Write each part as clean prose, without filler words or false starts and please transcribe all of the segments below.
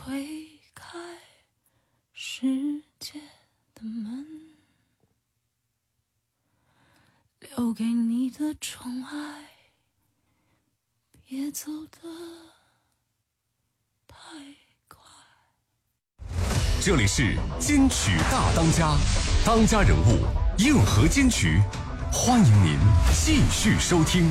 推开世界的门，留给你的宠爱，别走得太快。 这里是金曲大当家，当家人物硬核金曲，欢迎您继续收听。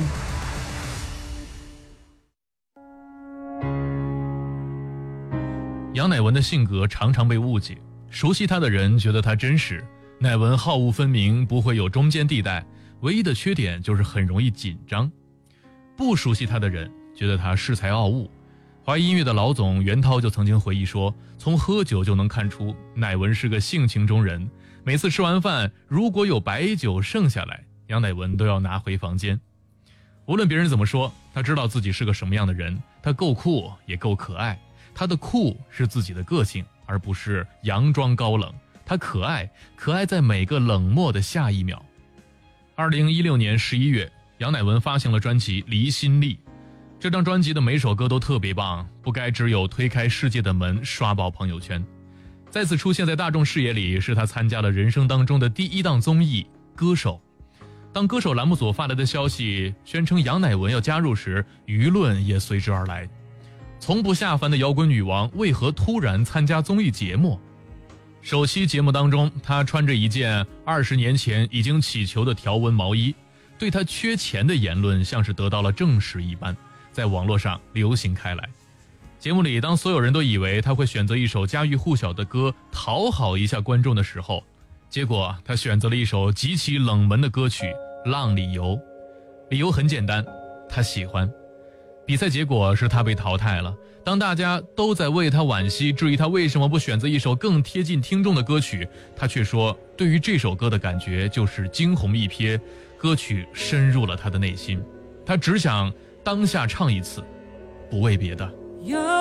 杨乃文的性格常常被误解，熟悉他的人觉得他真实，乃文好恶分明，不会有中间地带，唯一的缺点就是很容易紧张。不熟悉他的人觉得他恃才傲物。华谊音乐的老总袁涛就曾经回忆说，从喝酒就能看出乃文是个性情中人，每次吃完饭如果有白酒剩下来，杨乃文都要拿回房间。无论别人怎么说，他知道自己是个什么样的人，他够酷也够可爱，他的酷是自己的个性，而不是佯装高冷。他可爱，可爱在每个冷漠的下一秒。2016年11月，杨乃文发行了专辑《离心力》。这张专辑的每首歌都特别棒，不该只有推开世界的门刷爆朋友圈。再次出现在大众视野里，是他参加了人生当中的第一档综艺《歌手》。当歌手栏目组发来的消息宣称杨乃文要加入时，舆论也随之而来。从不下凡的摇滚女王为何突然参加综艺节目？首期节目当中，她穿着一件20年前已经起球的条纹毛衣，对她缺钱的言论像是得到了证实一般，在网络上流行开来。节目里，当所有人都以为她会选择一首家喻户晓的歌讨好一下观众的时候，结果她选择了一首极其冷门的歌曲《浪里游》。理由很简单，她喜欢。比赛结果是他被淘汰了。当大家都在为他惋惜，质疑他为什么不选择一首更贴近听众的歌曲，他却说对于这首歌的感觉就是惊鸿一瞥，歌曲深入了他的内心，他只想当下唱一次，不为别的。